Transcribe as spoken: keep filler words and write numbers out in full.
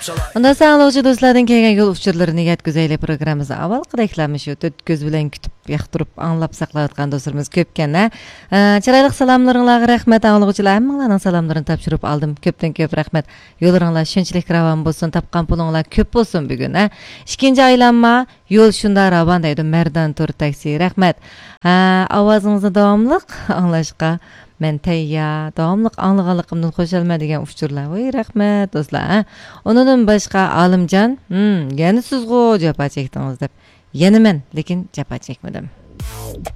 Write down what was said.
Unda sağlıkçı dostlardan kelgan yol uçurlarini yetkizayli programımızda avval qadayklamış ötüt göz bilen kütüp yaxtırıp anlap saqlayotgan dostlarımız köpken ha. Çıraylık salamlarınızga rahmet ağlıqçılar hammalarning salamlarini tapşırıp aldım. Köpten köp rahmet. Yollarınızlar şunçalik ravan bolsun, tapqan pulinglar köp bolsun bugün ha. İkinci aylanma yol şunda ravan deydi Merdan Tur taksi rahmet. Ha, avazınızda davamlıq anlaşqa men tayya davamlıq anlığanlığımdan qo'shilma degan uçurlar. Voy rahmat do'stlar. Ondan boshqa Alimjon, "Hm, yana siz go japa chekdingiz" deb. Yana men, lekin japa chekmadim.